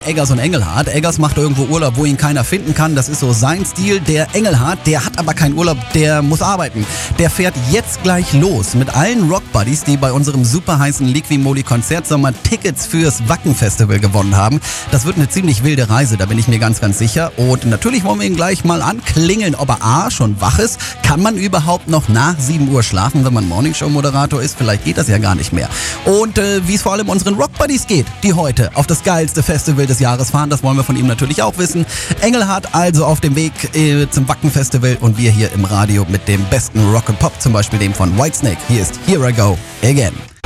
Eggers und Engelhardt. Eggers macht irgendwo Urlaub, wo ihn keiner finden kann. Das ist so sein Stil. Der Engelhardt, der hat aber keinen Urlaub, der muss arbeiten. Der fährt jetzt gleich los mit allen Rock-Buddies, die bei unserem super heißen Liqui-Moly-Konzertsommer Tickets fürs Wacken-Festival gewonnen haben. Das wird eine ziemlich wilde Reise, da bin ich mir ganz sicher. Und natürlich wollen wir ihn gleich mal anklingeln, ob er A, schon wach ist. Kann man überhaupt noch nach 7 Uhr schlafen, wenn man Morningshow-Moderator ist? Vielleicht geht das ja gar nicht mehr. Und wie es vor allem unseren Rock-Buddies geht, die heute auf das geilste Festival des Jahres fahren, das wollen wir von ihm natürlich auch wissen. Engelhardt also auf dem Weg zum Wacken-Festival und wir hier im Radio mit dem besten Rock and Pop, zum Beispiel dem von Whitesnake. Hier ist Here I Go Again.